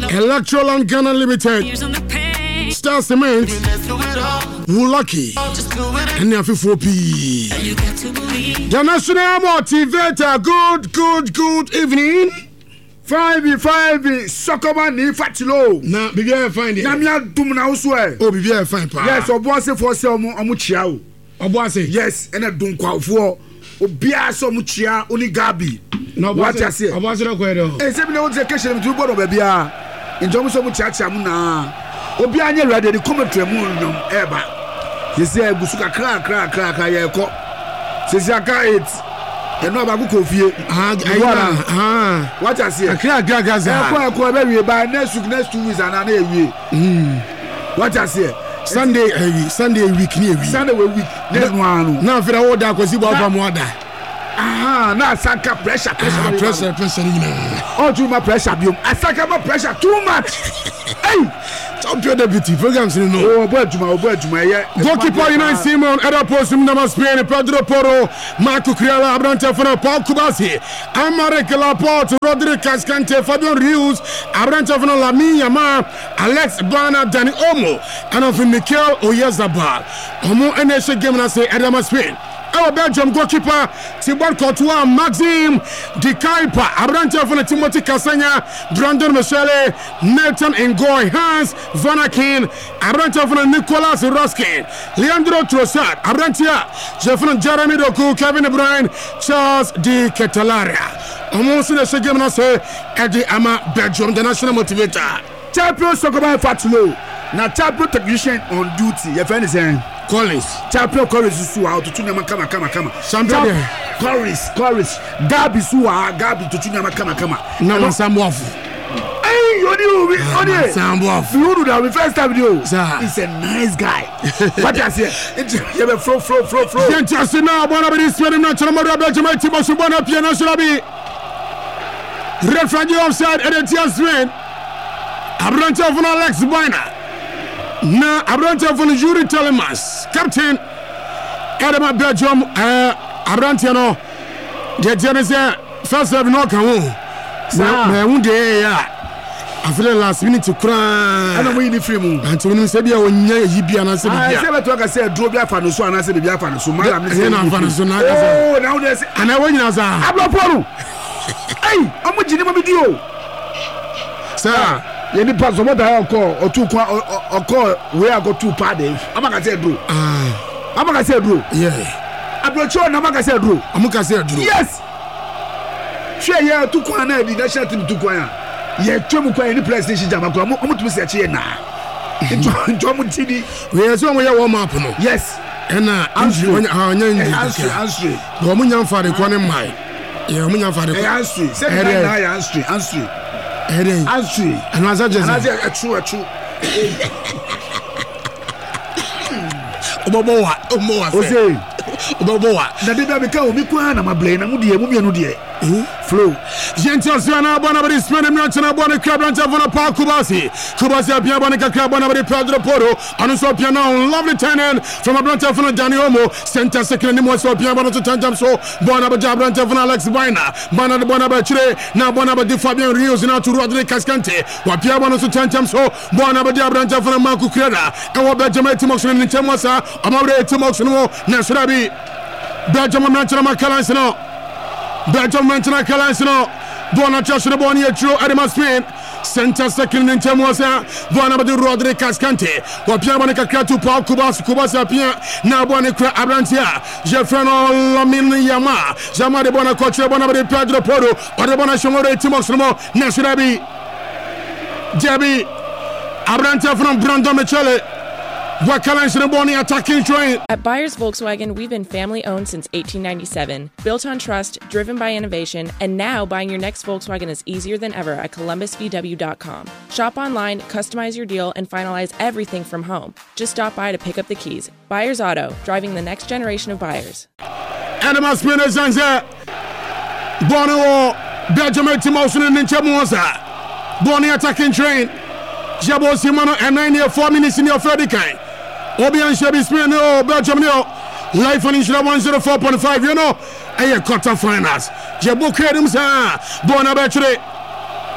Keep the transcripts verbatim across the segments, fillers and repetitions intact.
Electroland Ghana Limited, Star Cement, Wulaki, and Yafi four P. The National Motivator, good, good, good evening. Five, five, soccer man, Fatilo. Now, be very fine. Namia Dumna Uswe. Oh, be very fine, pa. Yes, or Boise for some Amuchiao. Or Boise, yes, and a Dunqua for Obia so Muchia, only Gabi. No, what I say. I was not going to. A seven old vacation to Bodo Babia. In Jomo Muchachamuna. Obianya ready to come to a moon, ever. He said, Busuka crack, crack, crack, Ayako. Sisaka it. And no Babuko Fie. Ah, what I say? A crack, crack, as I call by next week, next two weeks, and an away. What I say? Sunday, Sunday week, near Sunday week, next one. Now for the order, because you bought from water. Ah, now Saka pressure, pressure, pressure, pressure. Oh, too much pressure, Bium. I Saka my pressure too much. Hey, champion deputy programs, you know. Oh, boy, to my boy, to my yeah. Goalkeeper United Simon, Ada Posum, number Spain, Pedro Porro, Marco Criala, Abrante for Paul Kubasi, Amarek Laporte, Rodrigo Cascante, Fabian Rios, Abrante for Lami Yama, Alex Bana, Danny Omo, and of Mikel Oyezabal. Omo Enesha game and I say Adama Spain. Our Belgium goalkeeper Thibaut Courtois, Maxime Di Kaipa, Abrante for Timothy Cassagna, Brandon Michele, Nathan Ngoy, Hans Van Aken, Abrante for Nicolas Roskin, Leandro Trossard, Abrantia, Jeffrey Jeremy Doku, Kevin De Bruyne, Charles Di Ketelaria. Almost in the second game, I say Eddie Ama Belgium, the national motivator. Champion Soccer Fatulo, now champion technician on duty. Your friend is saying. Collins, champion Collins Suwa to Tunama Kama Kama Kama. Champion Collins, Collins, Gabi Suwa, Gabi to Tunama Kama Kama. No, no, Samwafu. Hey, you do it, Odi. Samwafu. You do that with first time video. He's a nice guy. What I say? You have a flow, flow, flow, flow. Fantastic now, Bona Bidi Sweden, Natural Marabe, Jamaica, Timosubana, Piano Shulabi. Refugee offside, and it's your swing. Abrante of Alex Bina. Na Abrante von Yuri Telemas, Captain Edema Belgium, uh, Abrante no, the Genesis first have no come. Na one day, I feel last minute to cry. I don't win the free moon. And to say, be a Yibia and I said, I never talk. I said, drove your fan, so I said, be a fan, so madam, oh, now there's and I went as a Ablo. Hey, I'm with you, video. Sir. You need pass what I call or two or call where I got two parties. I'm not going to say, bro. I'm not going to say, bro. Yeah. I'm not sure. I'm not going to say, bro. I'm not going to say, bro. Yes. Share here two corner the national team two corner. Yeah, two more in the PlayStation jam. I'm going to say here now. Enjoy my T V. We are so we are warm up. Yes. And answer answer answer. Go mun yan fa de kwanin mai. Yeah, mun yan fa de. Answer. Say answer answer. Heading. Answer. And as I just said, a true, a true. Oboboa, Omoa, Ose, Oboboa. The day become Mikuana, my brain, and Mudia, Mubia, Nudia. Flow. Gentle Siana Bonabadi spending much on a bonnet crab and Javana Park Kubasi. Kubasi Piabonica Crabonabadi Pedro Poro, and also piano, lovely tenant from a branch of Danny Omo, Center second name was so piano to Tanjam so Bonabadi branch of Alex Bina, Bana de Bonabatre, now Bonabadi Fabian Rios now to Rodrigo Cascante, what Piabano to Tanjam so Bonabadi branch of Marco Creda, and what Belgium Timoxon in Temosa, Amore Timoxon, Nasrabi, Belgium Manchester Macalansino. Belgium Manchester Calansino, Bona Joshua Bonnie True Adama Spain, Center second in Temosa, Bonabadi Rodrigo Cascante, Wapiabanica Kratu Paul Kubas, Kubasa Pia, now Bonica Abrantia, Jeffreno Lamin Yama, Jama de Bona Coach, Bonabadi Pedro Poro, or the Bona Shomore Timoximo, Nasrabi, Jabi, Abrantia from Brandon Michele. At Buyers Volkswagen, we've been family owned since eighteen ninety-seven, built on trust, driven by innovation, and now buying your next Volkswagen is easier than ever at columbus v w dot com. Shop online, customize your deal, and finalize everything from home. Just stop by to pick up the keys. Buyers Auto, driving the next generation of buyers. Adama Spinners and Bono, Belgium Timotion and Chamosa, Bonnie attacking train, Jabo Simano, and nine year four minutes in your Freddy kind. Obian Shabby Spain, oh, Belgium, life on Insula one oh four point five, you know, and your quarter finals. Jabo Kedums, Bona Batre,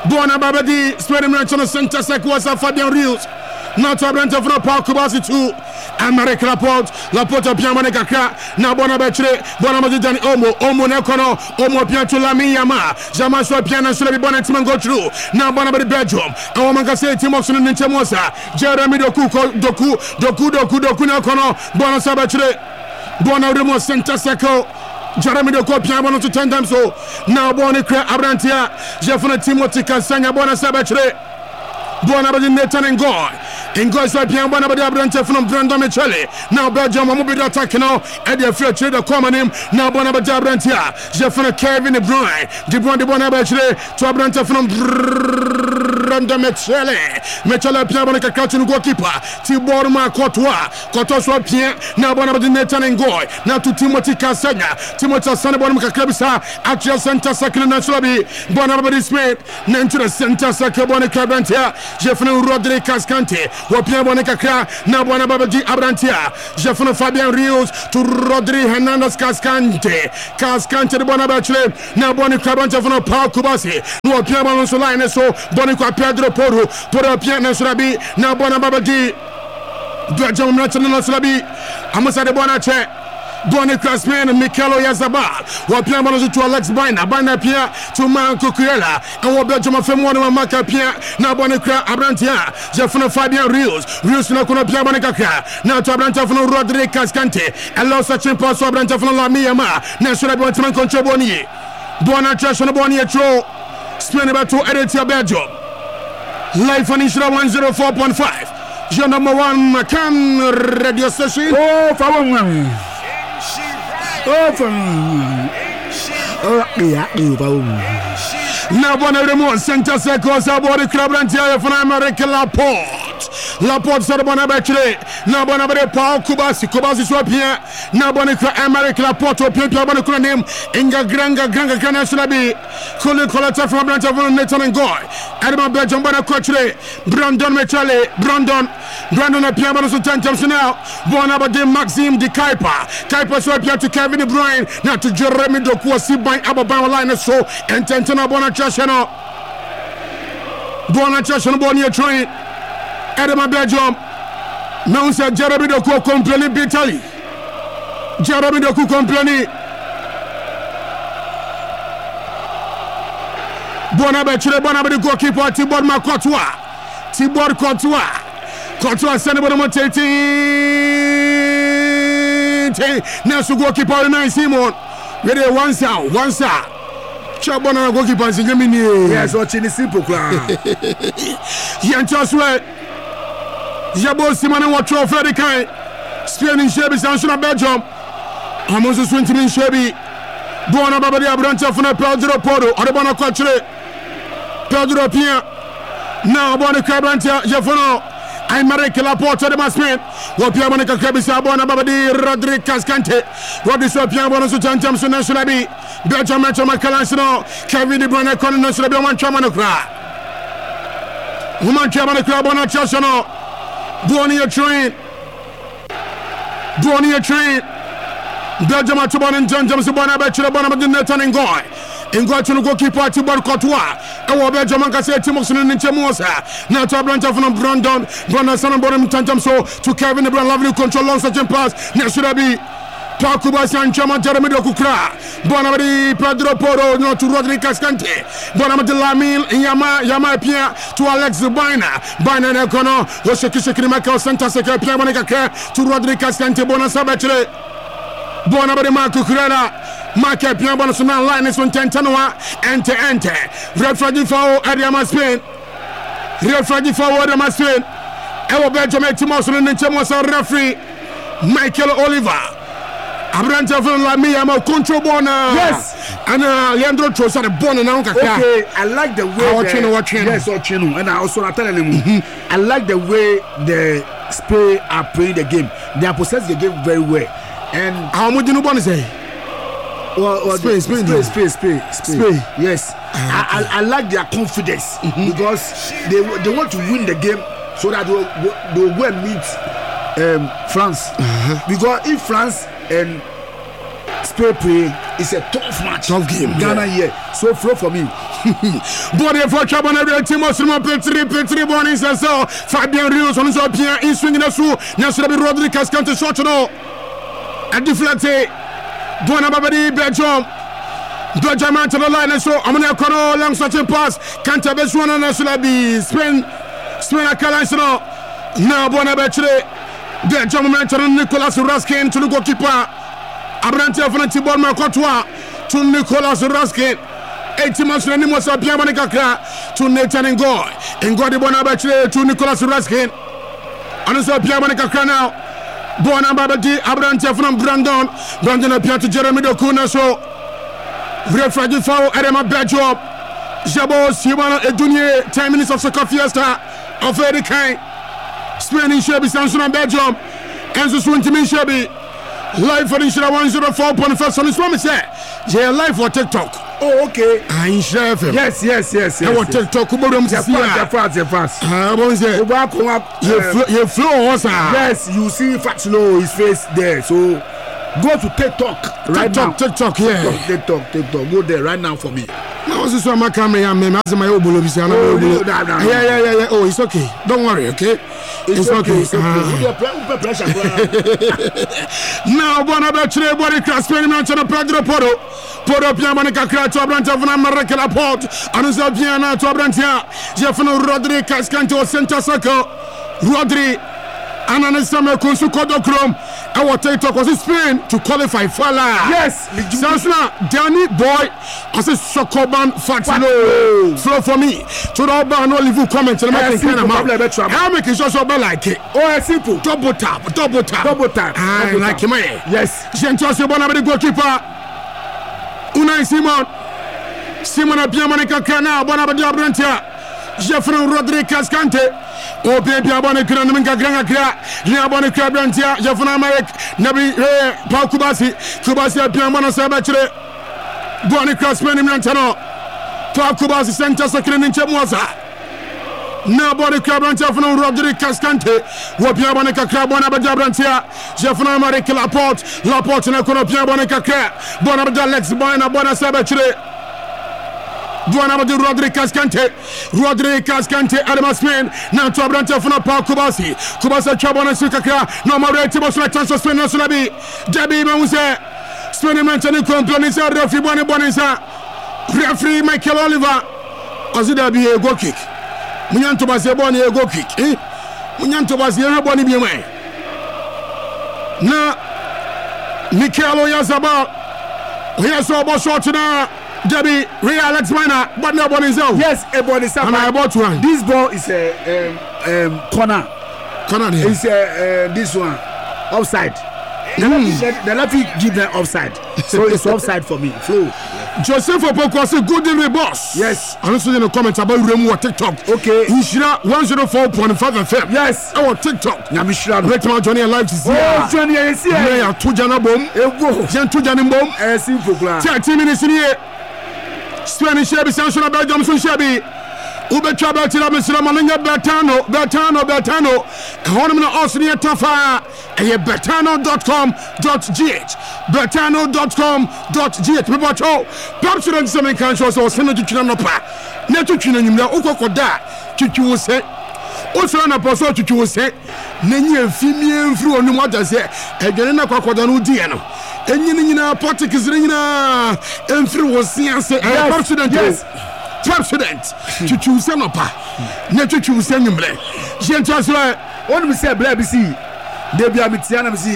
Buona Babadi, spread him right on the center circle was Fabian Rios. Now to Abrante from Paul Kubasi two. America Laporte, Laporte Piamane Kakra, now Bona Betre, Bona Madani Omo, Omo Nekono, Omo Pianto Lami Yama, Jamaswa Piana should be Bonnet go through. Now Bona Belgium, and one can say Timoson and Timosa, Jeremy Doku, Doku, Doku, Doku, Doku Nekono, Bona Sabetre, Bona Remo Center Circle. Jeremy Doku Piano to ten times so. Now Bona Abrantia, Jeffana Timothy Casanya Bona Sabetre. Buona Badi Nathan and God. And God said, Pian Buona Badi Abrante from Brandon Michele. Now Belgium, I'm going to attack now. And the free trade of common name. Now Buona Badi Abrantia. Jeffana Kevin De Bruyne. De Bruyne de Buona Badi to Abrante from Brandon Michele. Michele Pian Buona Kakachin goalkeeper. Tibor Ma Courtois. Courtois so Pian. Now Buona Badi Nathan and God. Now to Timothy Casanya. Timothy Casanya Buona Kakabisa. Actual center second national be. Buona Badi Smith. Then to the center second Buona Cabrantia. Jeffrey Rodri Cascante, Wapia Bonacacra, Nabuana Babaji Abrantia, Jeffrey Fabian Rios to Rodri Hernandez Cascante, Cascante de Bonabachre, Naboni Cabanta from Paul Kubasi, Wapia Bonsoline, so Bonica Pedro Poro, Poro Piana Surabi, Nabona Babaji, Belgium National Surabi, Amasa de Bonache. Bonnie Crasman and Michelo Yazabal. What Pierre to Alex Bina, Bina Pierre to Marco Cuella, and what Belgium of Femona Maca Pierre, now Bonica Abrantia, Jeffrey Fabian Rios, Rios Nakuna Pierre Bonica, now to Abranta from Rodri Cascante, and Los Sachin Pass Abranta from La Miama, National Bontaman Contra Boni, Bona Trash on the Bonnie Tro, spin about to edit your Belgium. Live on Ishra one oh four point five. Your number one Macan radio station. Oh, for Oh, from oh, yeah, now one of the more center circles about the club and Tiara from America Laporte. Laporte said Bona Beckley. Now Bona Paul Kubasi, Kubasi swap here. Now Bonica America Laporte, Pia Bonica name, Inga Granga Granga Grana Sulabi, Colin Colata from Branta from Nathan and Goy, Edmund Belgium Bona Coachley, Brandon Michele, Brandon, Brandon and Pia Bonica Tantam now, Bona Bade Maxime de Kaipa, Kaipa swap here to Kevin De Bruyne, now to Jeremy Doku, Sibai Ababa line so, and Tentana Bona Chashano, Bona Chashano Bonia train. Edema Belgium. Now said Jeremy Doku complaining bitterly. Jeremy Doku complaining. Bona Bechure, Bona the goalkeeper, Tibor Ma Courtois. Tibor Courtois. Courtois send the bottom thirteen. Next goalkeeper nine Simon. Ready one sound, one sound. Chabona goalkeeper is in Germany. Yes, watching the simple crowd. Yanchoswe. Jabo Simon and what trophy the kind. Spain in Shabby Sanction Belgium. Almost twenty minutes Shabby. Buona Babadi Abranta from a Pedro Poro, Arabana Quatre. Pedro Pia. Now Bona Cabranta, Jeffano. I'm Marek Laporte de Masmin. What Piamonica Cabisa, Bona Babadi, Rodri Cascante. What is your Piamono Sutantam Sunasulabi? Belgium Metro Macalansino. Kevin De Bruyne, Conan Sulabi, one Chamanocra. Woman Chamanocra, Bona Chasano. Buonia train. Buonia train. Belgium at Tubon and John James Bona Bachelor Bona Nathan and Goy. And go to the goalkeeper Tibor Courtois. And what Belgium can say Timoson and Chemosa. Now to Abranta from Brandon. Brandon Son and Bonham Tantam so to Kevin De Bruyne. Lovely control long such a pass. Now should I be Paul Kubasi and Chaman Jeremy Dokukra. Bonamadi Pedro Poro no to Rodri Cascante. Bonamadi Lamil Yama Yama Pia to Alex Bina. Bina Nekono. Roshekishikimaka Santa Seka Pia Monica to Rodri Cascante Bonasabetre. Bonamadi Marco Curana. Marca Pia Bonasuna line is on Tentanoa. Enter enter. Red Fragi for Adiama Spain. Red Fragi for Adiama Spain. Ewo Belgium Timoson and Chemosa referee Michael Oliver. Abranta from La Mia, my control bona. Yes. And uh, Leandro Trosa the bona now. Okay, I like the way. Watching, watching. Yes, watching. And I also tell them, I like the way the Spain are playing the game. They are possessing the game very well. And how much do you want to say? Well, well, Spain, Spain, Spain, Spain, Spain, Spain. Spain. Yes, I, I, I like their confidence mm-hmm. because they they want to win the game so that they will, they will go and meet um, France. Uh-huh. Because if France and Spain play is a tough match. Tough game. Ghana yeah. here. So flow for me. Body for Cabana, every team was from Petri, Petri, Bonnie, and so Fabian Rios on his opinion in swinging the shoe. Nasrabi Rodriguez can't short no. At the flat, Bonabadi, Belgium. Belgium to the line, and so I'm going to call long such a pass. Can't have this one on Nasrabi. Spain, Spain, a Calansano. Now, Bonabetri, Belgium, Nicolas Raskin to the goalkeeper. Abrante of Tibor Macotois to Nicolas Raskin. eighty months na nimo sa bia bani kakra to Nathan Ngoy Ngoy de bona ba chire to Nicolas Raskin anu so bia bani kakra now bona ba di Abrante from Brandon Brandon appear to Jeremy Doku na so vrai fragile foul Edema Belgium Jabo Simon Edunye ten minutes of soccer fiesta of Eddie Kane Spain in Shebi Samson Belgium Enzo Swintimin Shebi live for the one oh four point five so this one say yeah live for TikTok. Oh, okay. I'm sure. Yes, yes, yes, yes. I want to talk about them. Yes, yes, fast, yes, fast. I want to say, you flow, sir. Yes, you see Fatino, his face there. So go to TikTok right now. TikTok, yeah. TikTok, TikTok. Go there right now for me. No, this is my camera. Man, that's my old bullet. Yeah, yeah, yeah, yeah. Oh, it's okay. Don't worry, okay? It's, it's okay. okay. It's okay. Uh, now, one about today, body class experiment on a Pedro Poro. Poro Piamanica Crat, Abranta of American Port, Anusa Piana to Abrantia, Jeffano Rodri Cascanto, Center Circle, Rodri, Ananasama Consucodo Chrome. Our TikTok was Spain to qualify for la. Yes, Sansna, Danny Boy, as a Sokoban Fatino. Flow for me. To the Oba and Olive comments and I'm making sure so like it. Oh, simple. Double tap, double tap, double tap. I like him. Yes. Gentos Bonabadi goalkeeper. Unai Simon. Simon Abiamanica Cana, Bonabadi Abrantia. Jeffrey Rodriguez Cante. O baby abone kra nminga granga kra ni abone kra brantia Jeffrey Marek nabi eh Paul Kubasi Kubasi apian bana sa ba kire bone kra Spain mlantano Paul Kubasi center secret ni chemuasa na bone kra brantia Jeffrey Rodriguez Cante wo pian bone kra bona ba brantia Jeffrey Marek Laporte Laporte na kono pian bone kra bona ba Alex boy na bona sa ba kire Buana de Rodriguez Cante, Rodriguez Cante, Adama Spain, now to Abrante from Paul Kubasi, Kubasa Chabona Sukaka, no more Tibos like Tanso Spain, no Sulabi, Debbie Muse, Spain Mentani Complanisa, Referee Bonnie Bonisa, Referee Michael Oliver, Azida be a go kick. Munyanto Baseboni a go kick, eh? Munyanto Basia Bonnie be away. Now, Michaelo Yazaba, we are so about short now. Debbie, Ray Alex Minor, but no one is out. Yes, a body is and I bought one. This ball is a um, um, corner. Corner, it's a, uh, this one offside. The Lafi give them offside, so it's offside for me. Flow. Joseph Opoko say good in the boss. Yes. I'm also in the comments about Remu TikTok. Okay. Ishira one oh four point five F M. Yes. Our TikTok. Namishira. Right now Johnny live to see. Oh, Johnny is here. Yeah, two jana bomb. Ego. Jan two jana bomb. Eh, simple plan. thirty minutes in here. Spanish Shabby, Sanction about Johnson Shabby. Ube Trabal Tilabisra Malinga Bertano, Bertano, Bertano, Honamina Austria Tafa, and Bertano dot com dot g h. Bertano dot com dot g h. Pipacho, perhaps you don't say me can't show so send it to Chinanopa. Netu Chinanimla, Okokoda, Chichu say. Also, an apostle to say, Nenny and female through on what I say, again, a crocodile Diano. And you know, Portuguese Rina, and through was Sianse, and President, yes, President, to choose Sanopa, not to choose Sanimble. Gentle, what we say, Blabisi, Debia Mitiana, see.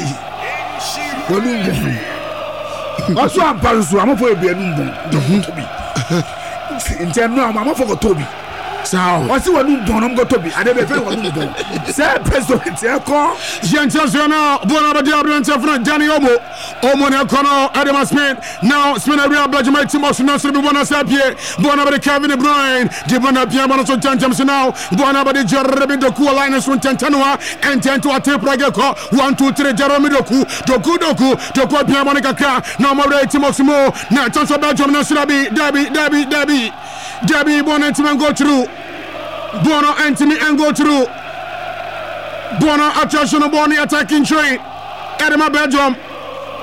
Also, I'm Parusu, I'm for a bedroom, don't be. In general, I'm for Toby. So, what's what you don't go to be? I never feel what you do. Say, President, I call Gentle, Bonabadi Abrante from Danny Omo, Omo Nakono, Adam Smith, now Spinaria Blajamite Timos, Nasu Bonasapie, Bonabadi Kevin De Bruyne, Dibana Piano Tanjams now, Bonabadi Jeremy Doku, Linus Tantanua, and Tanto Atepragako, one, two, three, Jeremy Doku, Doku Doku, Doku Piamonica, no more Timosimo, Natanso Belgium, Nasrabi, Debbie, Debbie, Debbie, Debbie, Bonantiman go through. Bono Anthony and go through. Bono attraction of Bonnie attacking train. Edema Belgium.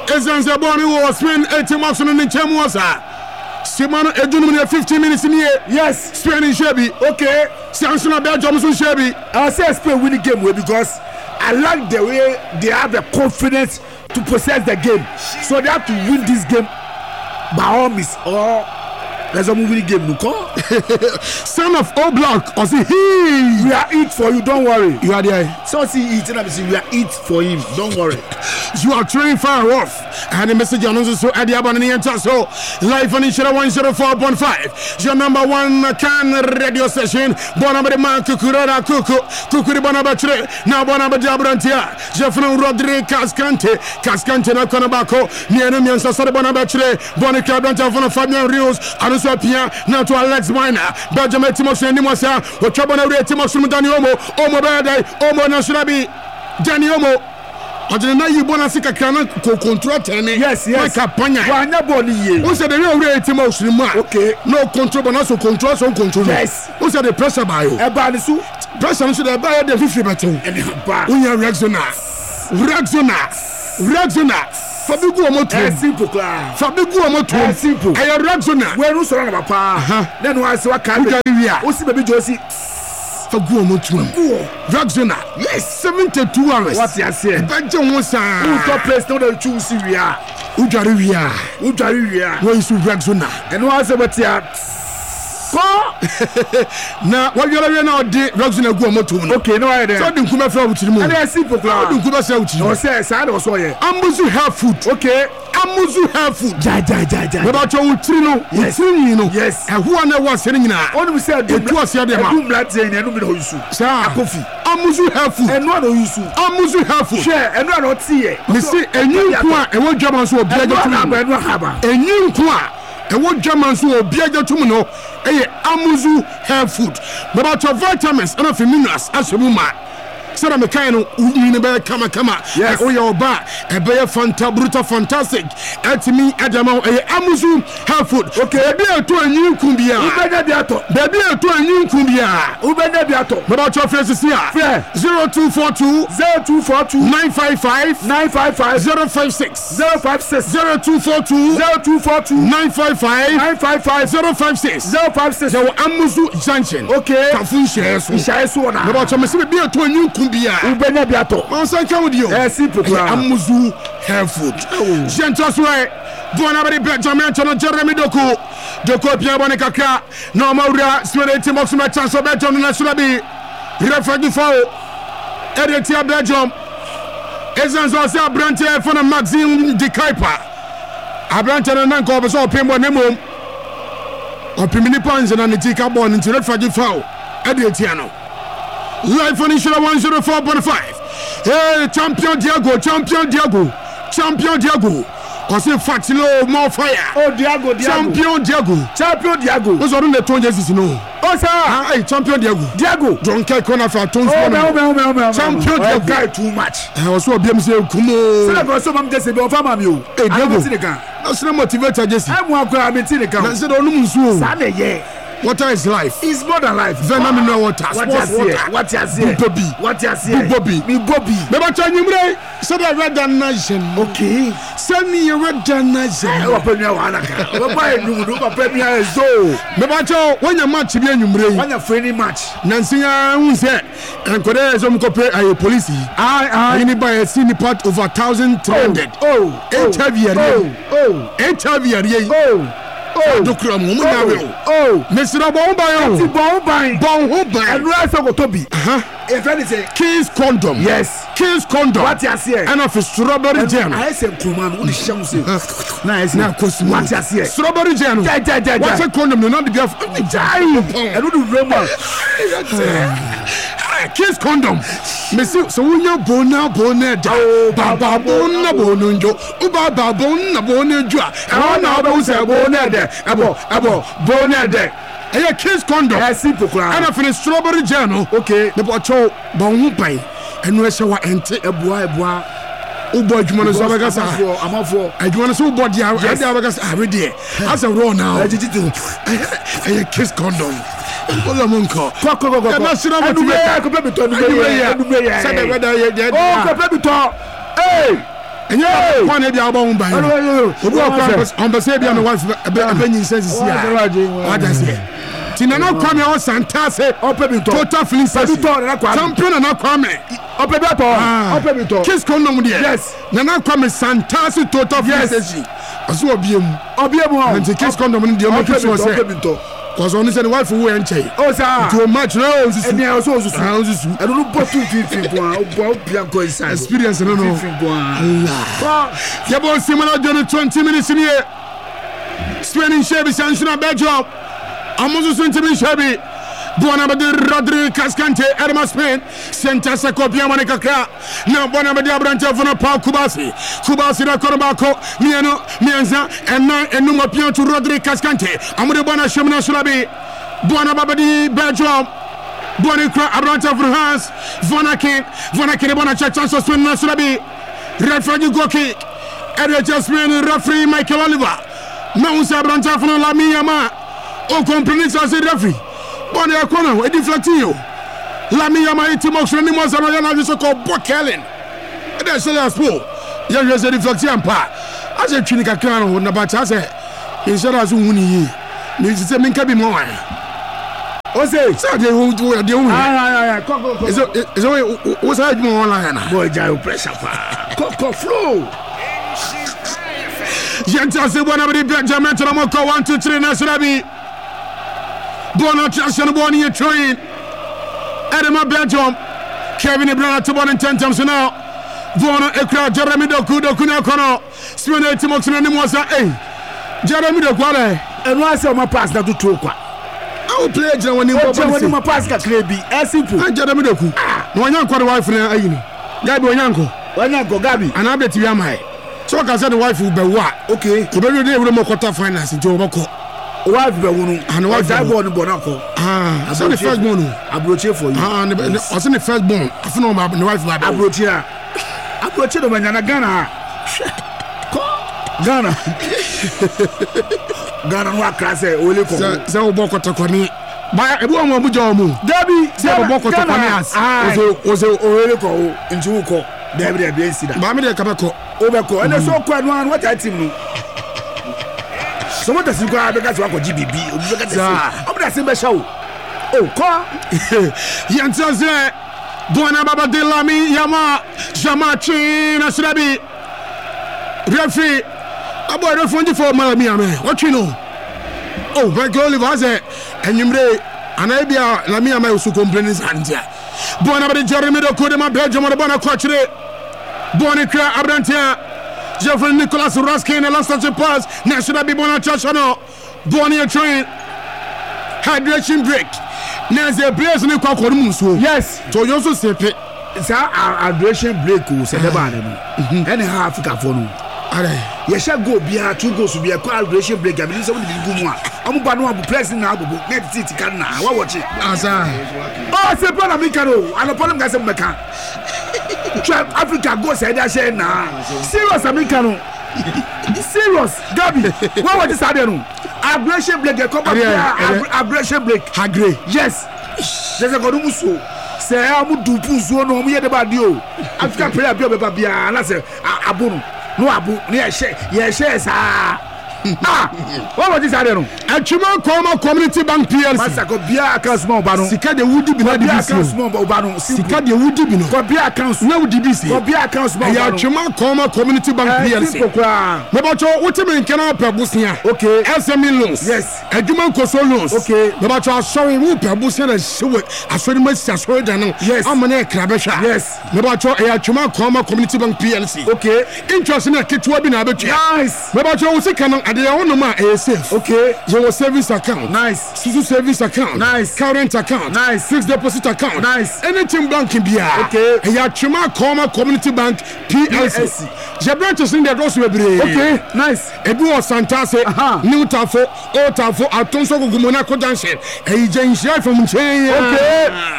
Ezanze Boni was Spain eighty marks on the Chemuasa. Simon Edunum fifteen minutes in here. Yes. Spain in Shabby. Okay. Samson Belgium in Shabby. I'll say Spain win the game way because I like the way they have the confidence to possess the game. So they have to win this game by all means. Or let's move the game, Nuko. Son of Oblak, or say he. We are it for you, don't worry. You are there. So see eating up, we are it for him, don't worry. You are training far off. And the message announces so at the Abani and so live on Ishara one zero four point five. Your number one can radio station. Bonaba man Kukura Kuku, Kukuri Bonabatre, now Bonaba Jabrantia, Jeffrey Rodriguez Cascante, Cascante na Conabako, Nianamian Sasa Bonabatre, Bonica Branta von Fabian Rios, Anusapia, now to Alex Miner, Benjamin Timos and Nimasa, or Chabana Timos from Daniomo, Omo Bade, Omo Nashrabi, Daniomo. Ajena yi bona sika kana ko control ten. Yes, yes. Like apanya. Wa nya boni ye. Who said the real rate mo usrimu. Okay. No control but also control so control. Yes. Who said the pressure by you? E ba ni su. Pressure so the buy the fifty better. E ba. Unya Rexona. Rexona. Rexona. Fabigu omoto. E simple class. Fabigu omoto. E simple. E Rexona. We ru so na papa. Then wa se wa ka. O si baby Josie. Fagu omoto. Rexona. Yes, seventy-two hours. What you say? Baje won sa. Who top place no dey choose we are. Ujari we are. Ujari we are. Where is Rexona? And wa se betia. Ko na wa yoro we na odi Rexona gu omoto no. Okay, no I there. So din kuma fra wutiri mu. And I simple class. Din kuma sa wutiri. No say sa dey so here. Amuzu have food. Okay. Amuzu have food. Ja ja ja ja. Baba cho wutiri no. Wutiri ni no. Yes. Ehu ana wa se nyina. Onu say do. Etu ase de ma. Do mlat yen enu bi no yusu. Sa Akofi. Amuzu have food. Enu no yusu. Amuzu have food. Share enu no tie. Me say enyin ku a ewo dwaman so obi aja tum. Enu haba. Enyin ku a ewo dwaman so obi aja tum no. Eye Amuzu have food. Baba cho vitamins and minerals asemu ma. Sara me kind no ni be kama kama. Yes. O your ba e be fanta brutal fantastic. Atimi adama e Amuzu have food. Okay. Be eto enyin ku bia. Ubenya bi ato. Be eto enyin ku bia. Ubenya bi ato. Baba cho face sia. zero two four two zero two four two nine five five nine five five zero five six zero five six zero two four two zero two four two nine five five nine five five zero five six zero five six. So Amuzu junction. Okay. Kafun share so. Share so na. Baba cho me se be eto enyin ku bia. Ubenya bi ato. On s'en ka with you. Eh simple class. Amuzu have food. Gentle way. Bona bari Benjamin Chono Jeremy Doku. Doku pia bone kakra. No maura swere timox ma chance Benjamin na surabi. Refa foul. Edetia Belgium. Ezanzo se abrante for na Maxime de Kaipa. Abrante na nko obo so pembo nemom. Opimini pans na nitika bon into refa foul. Edetia no. Live on Ishara one zero four point five. Hey, champion Diago, champion Diago, champion Diago. Cause Fatilo more fire. Oh, Diago, Diago. Champion Diago. Champion Diago. What's on the two years no? Oh, sir. Hey, champion Diago. Diago. Don't care corner for Tons. Oh, no, no, no, no. Champion Diago. Guy too much. I was so B M C Kumo. So I so I'm just a bit of a mammy. Hey, Diago. That's not motivated, Jesse. I'm one guy. I'm in Tinica. I said, oh, no, so. Sunday, yeah. Water is life. It's more than life. Venom no water. What you say? What you say? Bobby. What you say? Bobby. Me Bobby. Never change him, right? So the red nation. Okay. Send me a red nation. Open your wanaka. Open you do open your so. Never change when your match be you bring. When your friendly match. Nancy un say and kore some copy a police. I I anybody see the part over one thousand three hundred. Oh. H I V. Oh. Oh. H I V. Oh. Oh, dokura mu mu na we o. Oh, Mister Bombayo. Ti Bombayo. Bombayo. And right so go to be. Uh-huh. A friend say King's condom. Yes. King's condom. What you say? And of strawberry jam. I say Kuman, who the sham say. Na say. Na kosi. What you say? Strawberry jam. Ja ja ja. What a condom no not be of. Jai. I no do remember. King's condom. Messi so unya bona bona da. Baba bona bonunjo. Uba babon na bonunjo. E na ba usa bona de. Abo abo bona de. Eye King's condom. I simple cry. And of strawberry jam. Okay. The bocho bon hu pai. Enu ese wa ente eboa eboa. Ubo adwuma no so abagasa. Amafo. Adwuma no so ubo dia. Ade abagasa arede. As a raw now. Eye King's condom. Ola monko. Ko ko ko ko. Na sira motivate. Ko pe biton no be ya. No be ya. Say the weather ye dey. Oh, ko pe biton. Hey. ɛnyɛ kwan ebi abɔ ho ban obi ɔkɔ ɔmbɛsɛ bi a me wife ɛbɛnyi sense si a ɔda ti Nana Kwame o Santase total filling station champion Nana Kwame ope bi to ope bi to kiss konom de yes Nana Kwame Santase total filling station aso obiem obiem ho nti kiss konom de o kiss o se ope bi to cause on say the wife wo enche o sa to match no osusu eni o so osusu ah osusu e no botu fifteen point o bo bia ko inside experience no no fifteen point Allah ya bo simona journey twenty minutes in here Spain Shebi Sanshina Belgium Amuzu Sentiment Shebi Buonabadi Rodri Cascante Edma Spain Senta Sakopia Manikaka Na Buonabadi Abrante Funa Paul Kubasi Kubasi na Korobako Miano Mianza Ena Enuma Piantu Rodri Cascante Amude Buona Shemina Sulabi Buonabadi Belgium Buonikra Abrante Frans Vonakin Vonakin Buona Chachanso Spain na Sulabi Referee go kick Edge Spain referee Michael Oliver Na Unsa Abrante Funa La Miyama O complaints as a referee. Bon ya kona e deflecting you. La mi ya mai timo so ni mo so na na so ko Bokelin. E dey say as po. Ya je say deflecting ampa. As a twini kakra no na ba cha say insurance hu ni yi. Ni say me nka bi mo wan. O say say dey hu dey hu. Ah ah ah ko ko ko. So so o say mo online na. Boy ja pressure pa. Ko ko flow. Yenta se bona bi Benjamin Tramo ko one two three na Surabi. Bona Trashan Boni train. Edema Belgium. Kevin Ibrahim to Bon ten times now. Bona Ekra Jeremy Doku Doku na kono. Spin eight months na Nimosa eh. Jeremy Doku ale. And why say my pass that to two kwa. I will play Jeremy when you my pass ka krebi. Eh simple. Jeremy Doku. No wanyanko the wife na ayini. Gabi wanyanko. Wanyanko Gabi. And update you am I. So I can say the wife will be what? Okay. You better do the quarter finance in Jobako. Wife be wonu and wife that born bonako ah so the first born abroche for you ah I say the first born I feel no the wife ba abroche a abroche do manyana Ghana Ghana Ghana no akra say ole ko say wo boko takoni ba ebi o mo mu jo mu Dabi say wo boko takoni as o say ole ko nti wo ko Dabi Dabi ensida ba me de ka be ko o be ko ene so ko anu an what that team no so what does you go because you G B B you get I'm not saying show oh ko yantaze Bona Baba de Lami Yama Jamachi na Surabi referee abo referee for Malami ame what you know oh my God Oliver say enyimre anabia Lami ame usu complaints andia Bona Baba Jeremy Doku de ma Belgium de Bona Coachre Bona Kra Abrantia Jeffrey Nicholas Raskin and last touch pass. Now should I be born at Chashano? Born here train. Hydration break. Now the players in the Kwakomusu. Yes. So you also say it. It's our hydration break who said about him. Anyhow, Africa for no. Yes, shall go be our two goals to be a hydration break. I mean, somebody did good one. I'm about to press now. Next city can now. What watch it? Oh, I said, Panamicano. And upon him, guys, I'm a Africa go say that share now. Serious Americano. Serious Gabi. What was this again? Aggression break. Come back. Aggression break. Agre. Yes. There's a good muso. Say I'm do puzo no me the badio. Africa player be be be and say abunu. No abu. Ne share. Yes yes ah. Ah, what was this again? Achuma Koma Community Bank P L C. Masa ko bia account small bano. Sika de wudi bi na di bisi. Account small bano. Sika de wudi bi no. Ko bia account na wudi bisi. Ko bia account small bano. Achuma Koma Community Bank P L C. Me bacho wuti me nkena pe busia. Okay. S M E loans. Yes. Adwuma Nkoso loans. Okay. Me bacho sorry wo pe busia na shewe. Asori ma sia sorry da no. Yes. Amana e kra be hwa. Yes. Me bacho e Achuma Koma Community Bank P L C. Okay. Interest na ketwa bi na betua. Nice. Me bacho wo sika no ade ya wono ma safe. Okay. Your savings account. Nice. Susu savings account. Nice. Current account. Nice. Fixed deposit account. Nice. Anything banking be. Okay. And your Chuma Koma Community Bank P L C. Your branches in there also be. Okay. Nice. Ebu o Santase. New Tafo. Old Tafo. Atonso Gumona Kodanshe. E jenshia from Chenya. Okay.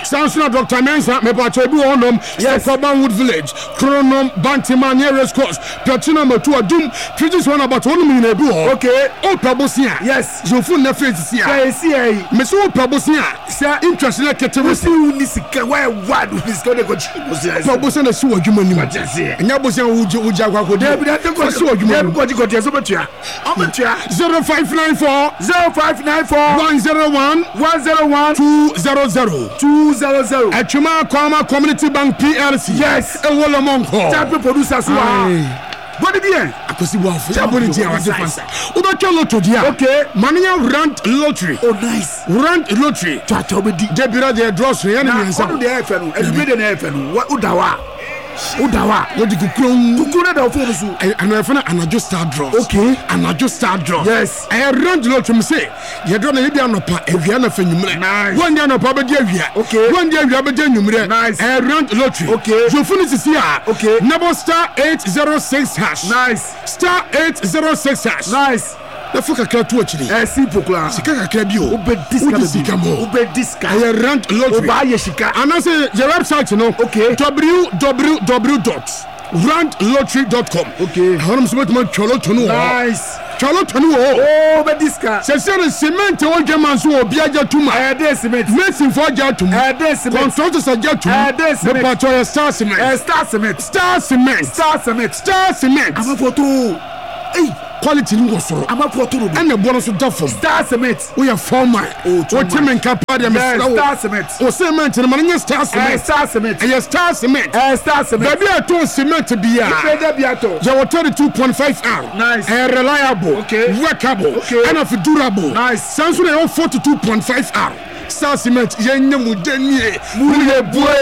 Sansuna Doctor Mensa me pa chebu onom Sakobanwood Village Chronom Bantima near race course Platina Motu Adum Fridges one about one minute ebu okay o Pabosia yes Jofu na face sia sia me so Pabosia sa interest na ketemu si uni sika why wad this go dey go Pabosia na si wadwuma ni nya bosia wuji wuji akwako de bi de si wadwuma ni ko ji ko de so betua o betua zero five nine four zero five nine four one zero one one zero one two zero zero two zero zero Achuma Kwama Community Bank P L C yes e wolo monko champion producer so ah body bien akosi boafo ya body dia wa defense ubetwa lotto dia okay mania rent lottery oh nice rent lottery tata obedi de bira de draws ya ne nsa na de efe no edube de na efe no udawa udawa yodi kukron kukron da ofo so ana efe na anajo star draws okay anajo star draws yes e rent lottery say ye do na ye dia nopa ewia na fanyumre won dia nopa be dia ewia okay won dia ewia be dia nyumre nice e rent lottery okay jofuni sisi a okay number star eight zero six hash nice star eight zero six hash nice na fuka kra tu achiri eh simple kla sika kakra bi o ube disca sika mo ube disca e rent lottery oba ye sika anase your website no okay w w w dot rent lottery dot com okay honum so betuma cholo tonu nice cholo tonu o oh ube disca se se cement o geman so obi aja tuma eh de cement mason for aja tuma eh de cement contractors aja tuma eh de cement but your star cement eh star cement star cement star cement star cement ama photo eh quality ni wosoro ama photo no and the bonus to form star cement we are former oh team in Kapadia star cement o cement ni man star cement eh star cement eh star cement eh star cement baby ato cement bia e da bia to you thirty-two point five R nice eh reliable okay workable okay and of durable nice sense you forty-two point five R star cement yenye mudenie muye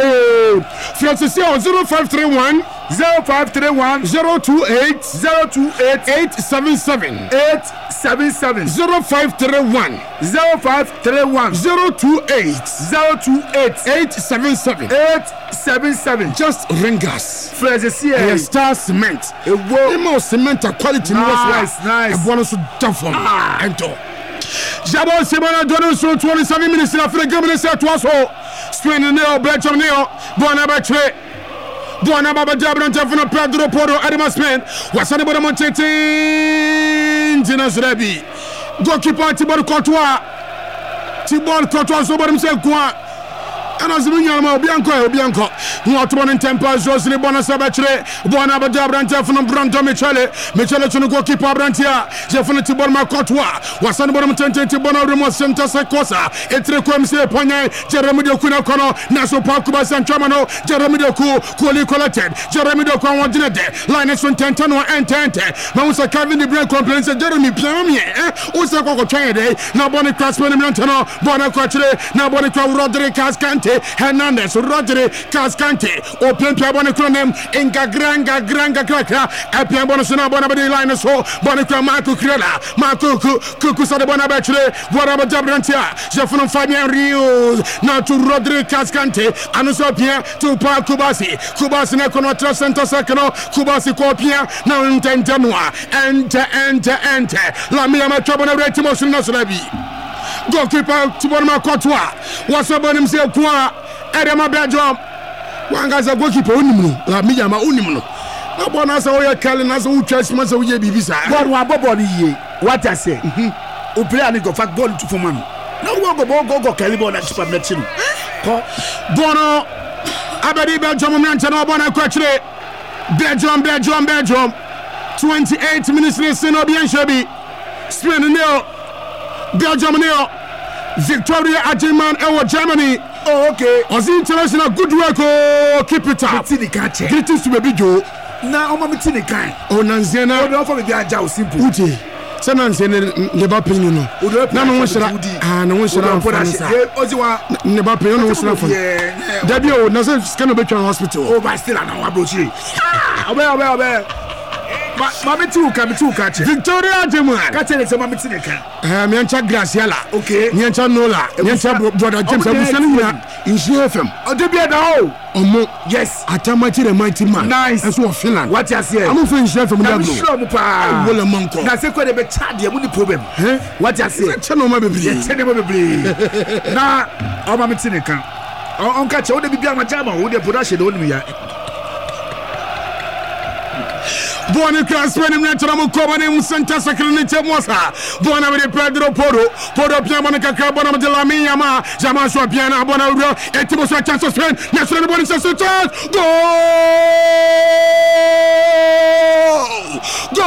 boy Francis zero five three one zero five three one zero two eight zero two eight eight seven seven eight seven seven zero five three one zero five three one zero two eight zero two eight eight seven seven eight seven seven just ring us Francis here star cement ewo imo cement quality nice nice e bono so dafom ento Jabo Simona Dono so twenty-seven minutes in Africa game say to us so Spain neo Belgium neo Bona Batre Bona Baba Jabran Tafuna Pedro Porro Adama Spain wasane bodo Montete Jina Zrebi goalkeeper Thibaut Courtois Thibaut Courtois so bodo say kwa ana zimunya ma obianko obianko ngoto bon tempo Josely Bona Sabachre Bona Baba Branta from Brando Michele Michele to goalkeeper Brantia Jefuna Thibaut Courtois wasane bodo Montete Bona Remo Center Sekosa etre kwam se ponya Jeremy Doku na kono na so Pakuba Sanchomano Jeremy Doku Koli collected Jeremy Doku on de Linus one ten ten one ente na usa Kevin De Bruyne complains Jeremy Piamie eh usa ko twa de na Bona Crasman Mantano Bona Courtois na Bona Rodrigue Cascante Hernandez Rodri Cascante o Piempia Bona Cronem Inga Granga Granga Kraka Apia Bona Sona Bona Badi Linus ho Bona Kra Marco Crela Marco Kuku Sada Bona Bachelor Bona Jabrantia Jefferson Fabian Rio na to Rodri Cascante Anusopia to Pa Kubasi Kubasi na kono tra center second Kubasi Kopia na Ntentanwa ente ente ente la mia ma chobona reti motion na Srabi goalkeeper Thibaut Courtois wasabani mse kwa Adama Belgium wangaza goalkeeper unimuno la mia ma unimuno na bona sa oya kale na sa utwa sima sa oye bibisa ball wa bobo ni ye what I say o player ni go fact ball to for man na wo go go go kale ball na chipa meti no ko bono abadi Belgium manta na bona kwachire Belgium Belgium Belgium twenty-eight minutes listen obi anshabi Spain nil Belgium nil Victoria Ajiman ewo Germany oh okay Ozi international good work oh keep it up mitini kache greetings to baby Joe na o ma mitini kan o nanzena o do for me aja o simple uti se nanzena ne ba pin no na no shira ah no shira fansa ozi wa ne ba pin no shira fan dabi o na se scan be twan hospital o ba still na wa brochi ah obe obe obe ma ma meti uka meti uka che Victoria James ka che le se ma meti ne kan eh me ncha Graciela okay me ncha Nola me ncha brother James abusan na in F M o de bia da o omo yes atamati the mighty man nice eso of Finland what you say I'm from F M na da sure mu pa wala manko na se ko de be charge mu ni problem eh what you say che no ma bebre che ne ma bebre na o ma meti ne kan on catch all the Bibiama Jama, who the production only. Buona Caspen National Common Santa Sacramente Mosa. Buona with Pedro Poro, Poro Piamanica Carbona de la Miyama, Jamasua Piana Bonavio, Etimosa Chances, National Bonus Association. Go! Go!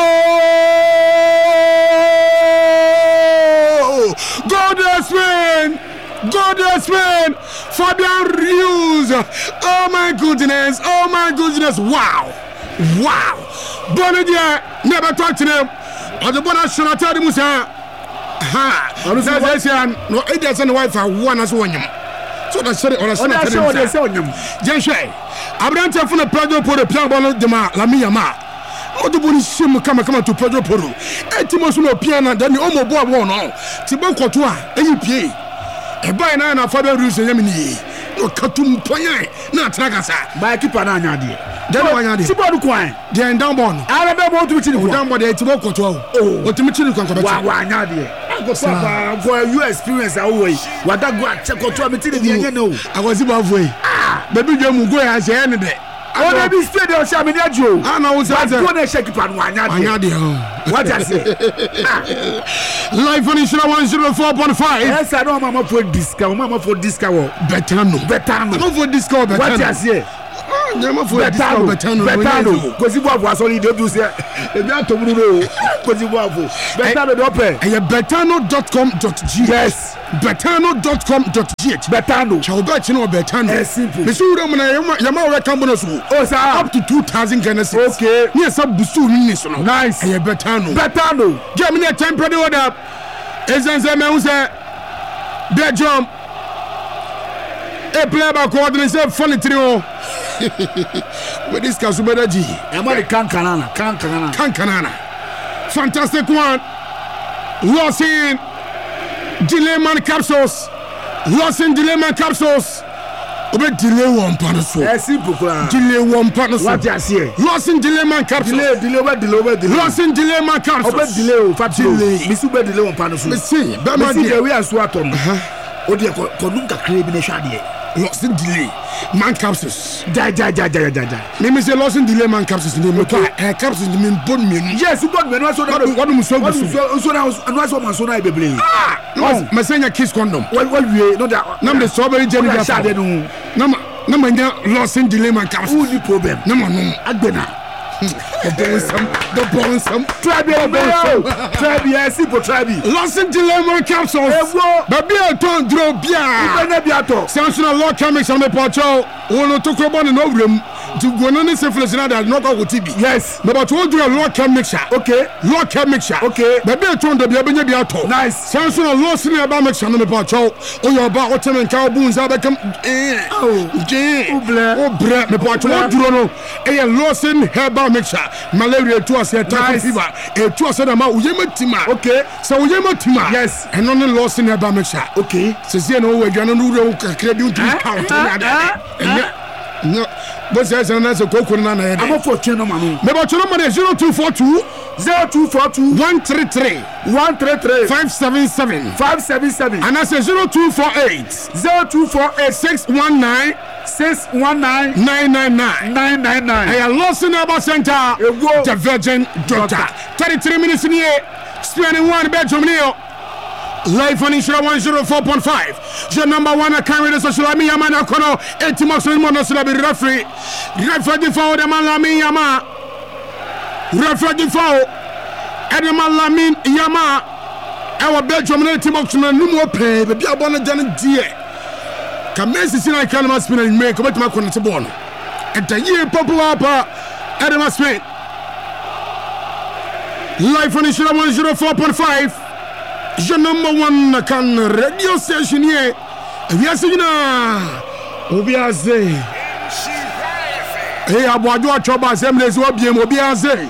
Go, Desmond! Go, Desmond! Fabian Rius! Oh my goodness! Oh my goodness! Wow! Wow! Bonadia never talked to them. Or the bonus should not tell them. Ha! No, it doesn't wife for one as one. So that's it. Or a son of them. Jenshay, I don't tell from the Pedro for the Piano de Ma, La Miyama. What the bonus sim come come to Pedro Poro. Etimosuno piano, then the Omo Boa one. Tiboko Tua, A U P A. A by nine of Father Rus and Yemini. No Katum Toya, not Tragasa. By Kipanana. Then one yard. Tibo Quine. They are down born. I remember what you down by the Tiboko. Oh, what to Michigan can come back. One yard. For you experience away. What that got check out to me till the know. I was above way. Ah, baby, you will go as the end of it. I want to be straight on Shamina Joe. I know what's going to shake it on one yard. What I say? Live on Isra one zero four point five. Yes, I know Mama for discount. Mama for discount. Betano. Betano. Mama for discount. What I say? Betano, Betano, because you was only do say, because you have Betano open. And betano dot com dot g h. Yes, betano dot com dot g h. Betano. Shall bet you know Betano. It's simple. The Sura Yama Campanos. Oh, sir, up to two thousand Guinness. Okay. Yes, up Busu. Nice. And Betano. Betano. Give me a temporary order. Essence Mousa. Their jump. A player by coordinator funny trio. With this Kasubadaji, I'm a Kankanana, Kankanana, Kankanana. Fantastic one. Lost in Dilemma capsules. Lost in Dilemma capsules. Obe delay one panaso. Eh, simple. Delay one panaso. What you say? Lost in Dilemma capsules. Delay, delay, delay, delay. Lost in Dilemma capsules. Obe delay, fat delay. Misube delay one panaso. Me see, Bama delay. We are swaton. Odi ko konunka create ne shade. Lost in delay. Man capsules. Die, die, die, die, die, die. Me say lost in delay man capsules. Me okay. Eh, capsules me bon me. Yes, you bon me. No so that. What do so? So so now. No so man so now be blame. Ah, no. Me say your kiss condom. What what we? No that. Nam the strawberry jelly. Nam nam nya lost in delay man capsules. Who the problem? Nam no. Agbena. The bonsam, the bonsam. Trabi, trabi, I see for trabi. Lost in dilemma capsules. Baby, I don't draw beer. Sanctional law coming from the portal. One to come on in over him to go on the syphilis and that not over T V. Yes, but what do a law can mixture? Okay, law can mixture. Okay, baby, I told the baby beato. Nice. Sanctional law senior about mixture on the portal. Oh, you're about what time and cow boons are become. Oh, Jay, oh, bread, the portal. What do you know? A lost in herbal mixture. Malaria to us, a type fever, a to us, and Uyematima. Okay, so Uyematima. Yes, and only lost in a bamisha. Okay, says you know, we're going to credit to count. No, but there's another coconut. I'm a fortune. Maybe zero two four two zero two four two one three three one three three five seven seven five seven seven, and I say zero two four eight zero two four eight six one nine. Six one nine nine nine nine nine nine nine. I am lost in our center. The Virgin Doctor. Thirty-three minutes in here. Spending one bedroom here. Live on Insura one zero four point five. Your number one. I carry the social media man. I call eighty months in Mono Syllabi referee. Referee for the man Lamin Yama. Referee for the man Lamin Yama. Our bedroom eighty months in the Numo pay. The Biabana Janet Dear. Kamesi sina kalama spin and make come to my corner to born. And the year popular Adam Smith. Live on Insura one zero four point five. Your number one can radio station here. We are saying Obiaze. Hey, Abwadua Choba Assemblies will be Obiaze.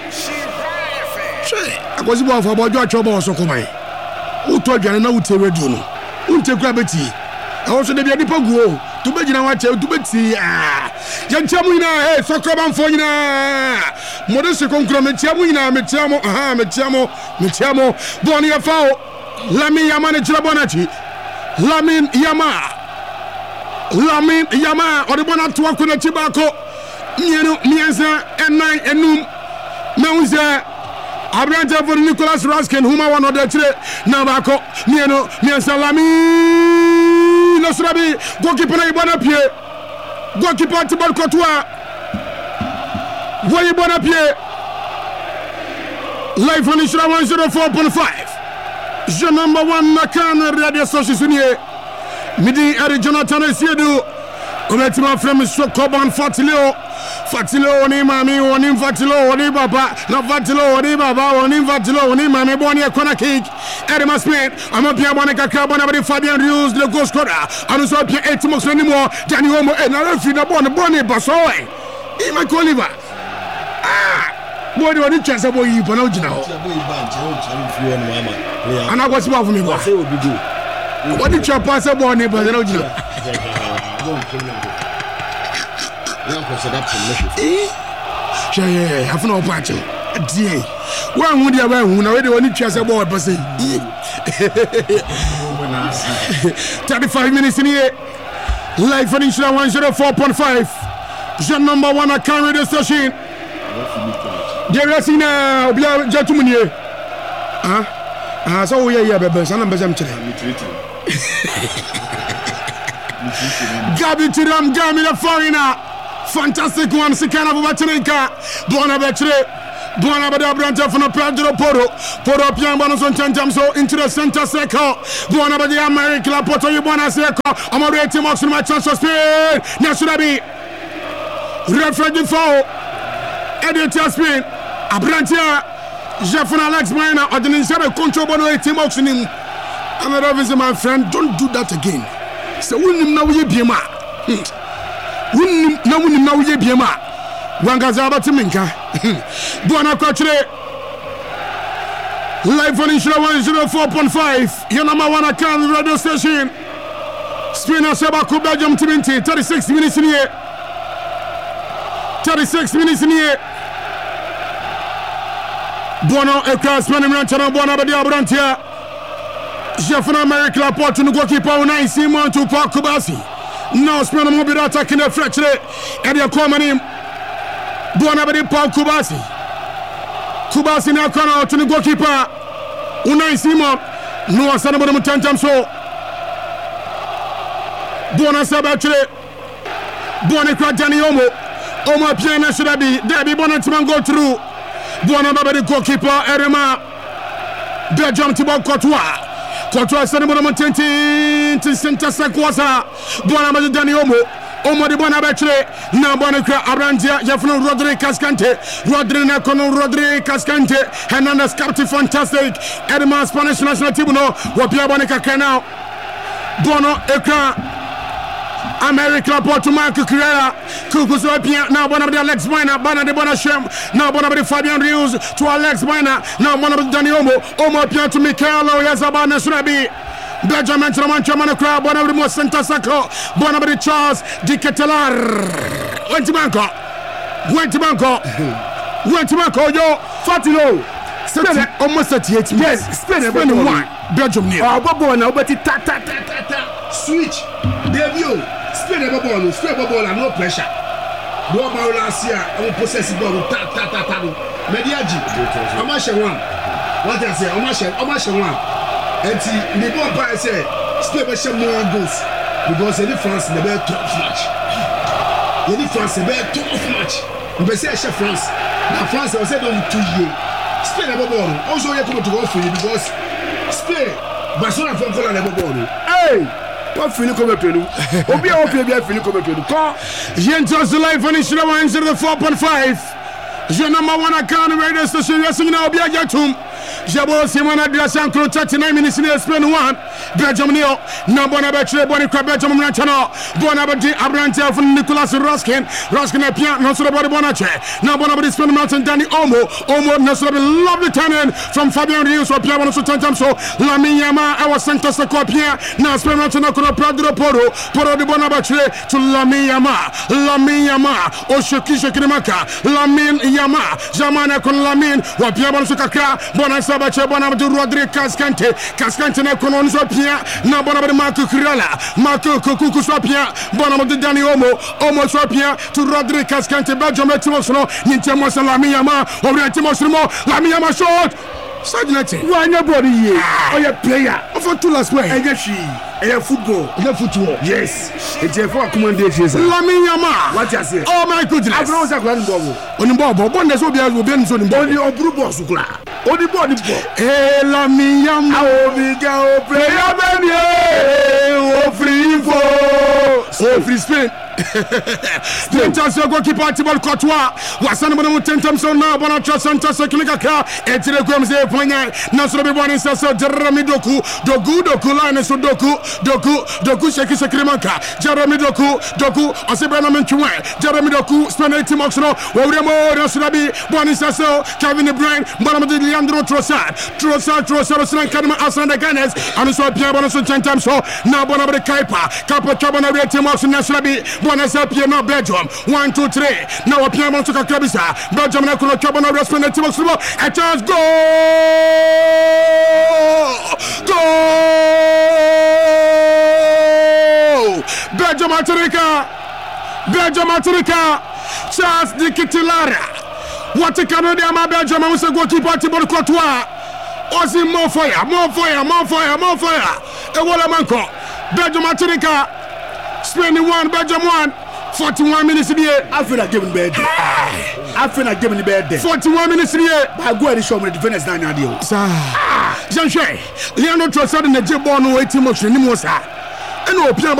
I was about for Abwadua Choba or Sokomai. Who told you now to read you? Who take gravity? I also the people go to be in our chair to be see. Yantamina, eh, Sokoban for you. Modest Concrometamina, Metamo, aha, Metamo, Metamo, Bonia Fao, Lamin Yamana Chilabonati, Lamin Yama. Lamin Yama or the one at work with the Chibako. Mienu Mienza and nine and noon. Mouza Abranta for Nicholas Raskin, whom I want to the Nabako, Mieno, Mienza Lami Nosrabi, goalkeeper Bonapie, goalkeeper Tibal Cotois. Where you Bonapie? Live on Ishra one oh four point five. Je number one Nakana Radio Station here. Midi Eri Jonathan Esiedu. Obetima from Sokoban Fatilo. Fatilo oni mami oni Fatilo oni baba. Na Fatilo oni baba oni Fatilo oni mami boni akona kick. Eri Maspin. I'm Pia Bonica Carbon about Fabian Rius the goal scorer. And so Pia eight months anymore. Danny Homo and I don't feel the bone boni basoy. Ima Coliver. Ah. Boy, do I need chance about you, but now. And I was about for me. What did you pass about me, but I don't know. Yeah, have no patch. Dear, one would you have when I already chance about but say thirty-five minutes in here. Live for Insula one oh four point five. Jean number one at Can Radio Station. Jerasina, Obia Jatumuni. Ah, ah, so we are here, baby. Son of Bezam today. Gabi Tiram, Gami the foreigner. Fantastic one, Sikana Batanika. Bonabetre, Bonabada Branta from the Pedro Poro. Poro Piambanos on Tantam, so into the center circle. Bonabadi America, Poto Yubana Circle. I'm already to Mox in my chance of speed. Now should I be referee foul? Editor spin. Abrantia, Jeff and Alex Minor, or the Ninsaba control by team auction him. And I love my friend, don't do that again. So, wouldn't know you be a man. Wouldn't know you be a man. Wangazaba Timinka. Buona Quatre. Live on Insula one oh four point five. Your number one account radio station. Spinner Sabaku Belgium Timinti. thirty-six minutes in here. thirty-six minutes in here. Bono Ekras Manimantana Bona Badia Brantia Jeffana America Port to goalkeeper nine Simon to Park Kubasi. Now Spana Mobile attacking the Fletcher and the Comanim Bona Badi Park Kubasi. Kubasi now come out to the goalkeeper Unai Simon. No Sanabona Mutantam so Bona Sabatre Bona Kradani Omo Omo Piana should be Debbie Bonatman go through. Buona Baba the goalkeeper Erema Belgium Thibaut Courtois Courtois Sanabona Montenti to center Sakwasa Buona Baba Dani Omo Omo de Buona Betre now Buona Abrantia Jeffno Rodri Cascante Rodri Nacono Rodri Cascante Hernandez captain fantastic Erema Spanish national team no Wapia Bonica now Bono Ekra America Porto Marco Carrera, Kukuso Pia, now one of the Alex Minor, Bana de Bonashem, now one of the Fabian Rius to Alex Minor, now one of the Danny Omo, Omo Pia to Michaelo Yazabana Surabi, Belgium and Tramancha Manacra, one of the most center Sacco, one of the Charles Di Catalar, went to Banco, went to Banco, went to Banco, yo, Fatilo, almost thirty-eight minutes, yes, spend one, Belgium near. Oh, Bobo now, but it ta ta ta ta ta, switch, debut. Spin a ball, spin a ball, and no pressure. No ball last year, I will possess the ball. Ta ta ta ta. Mediaji, how much one? What I say? How much? How much one? And the ball by say, spin a shot more goals because the difference in the best top match. The difference in the best top match. We say chef France. Now France was said on two years. Spin a ball. Also, you come to go for you because spin. Barcelona from Colorado ball. Hey. What feeling come to you? Obi Obi Obi feeling come to you? Call. Jentos live on Insula one oh four point five. Je number one account radio station. Yes, you know Obi Ajatum. Jabo Simona Diasan Kro thirty-nine minutes in Spain one. Belgium Neo. Number one Betre Boni Crab Belgium Ranchano. Bonabati Abrantia from Nicholas Raskin. Raskin Apia Nasura Body Bonache. Number one of Spain Mountain Danny Omo. Omo Nasura lovely turning from Fabian Rios or Piano Sutantam so Lamiyama our center Sakopia. Now Spain Mountain Okura Pradro Poro. Poro de Bonabatre to Lamiyama. Lamiyama. Oshoki Shekimaka. Lamin Yama. Jamana Kun Lamin. Wapiano Sukaka. Bona Sabache Bonabatu Rodri Cascante. Cascante Nekonon Pia, na Bonabadi Marco Kurala, Marco Kuku Swapia, Bonabadi Dani Omo, Omo Swapia, to Rodrigue Cascante, Belgium, Timosono, Nintemos and Lamiyama, or Timosono, Lamiyama short. Sergeant, why nobody here? Oh, you're player. For two last play. And yes, she. And football. Yeah, football. Yes. It's a four commendations. Lamiyama. What you say? Oh, my goodness. I've known that one bubble. On the bubble. Bonus will be able to be on the body of Brubo Sukla. On the body. Eh, Lamiyama. Oh, we go player. Oh, free for. Oh, free spin. Spain Chancellor goalkeeper Thibaut Courtois wasana mo ten Thompson na bona Santa Sekinika ka etire kwemze ponya na so be bona so Jeremy Doku Dogu Doku line so Doku Doku Doku Sheki Sekrimanka Jeremy Doku Doku Osebena Mentwa Jeremy Doku Spain team Oxno Woriamo Rasulabi bona so Kevin De Bruyne bona mo Leandro Trossard Trossard Trossard so Kanama Arsenal Gunners and so Pierre bona so ten times so na bona be Kaipa Kapa Kabana be team Oxno Nasulabi Bonasa Piano Belgium one two three now Piano to Kabisa Belgium na kuno Kabana respond team of a chance goal goal Belgium Atletico Belgium Atletico Charles de Kitilara what a Canada ma Belgium was a goalkeeper Thibaut Courtois Osi more fire more fire more fire more fire e wala manko Belgium Atletico Spain one, Belgium one. forty-one minutes in the air. I feel like giving bed. I feel like giving the bed. forty-one minutes in the air. I go ahead and show me the defenders down here. Sir, Jean-Charles, Leandro Trossard in the J-Ball no eighteen months anymore, sir. And no,